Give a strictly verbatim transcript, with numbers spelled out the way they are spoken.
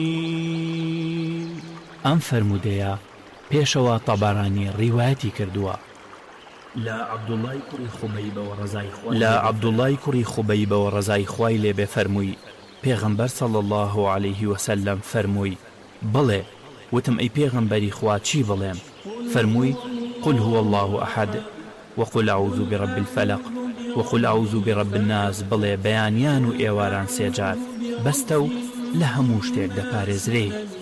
ئەم فەرمودەیە پێشەوە تەبەرانی ڕیوایەتی کردووە لا عەبدوڵڵای کوڕی خوبەیبەوە ڕەزای خوای لا عەبدوڵڵای کوڕی خوبەیبەوە ڕەزای خوای لێبێ فەرمووی پێغەمبەر صلی الله عليه وسلم فەرمووی بڵێ وتم ئەی پێغەمبەری خوا چی بڵێم فەرمووی قل هو الله أحد وقل أعوذ برب الفلق وقل أعوذ برب الناس بڵێ بەیانیان و ئێواران سێجار بەستە و لە هەموو شتێک دەپارێزرێ